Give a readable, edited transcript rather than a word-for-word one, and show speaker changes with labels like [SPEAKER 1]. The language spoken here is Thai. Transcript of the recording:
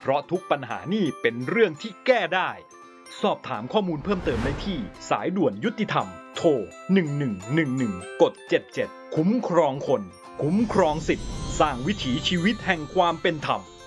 [SPEAKER 1] เพราะทุกปัญหานี่เป็นเรื่องที่แก้ได้สอบถามข้อมูลเพิ่มเติมได้ที่สายด่วนยุติธรรมโทร1111กด77คุ้มครองคนคุ้มครองสิทธิ์สร้างวิถีชีวิตแห่งความเป็นธรรม